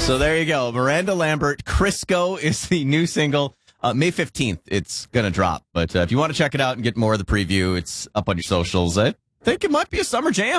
So there you go. Miranda Lambert, Crisco is the new single. May 15th, it's going to drop. But if you want to check it out and get more of the preview, it's up on your socials. I think it might be a summer jam.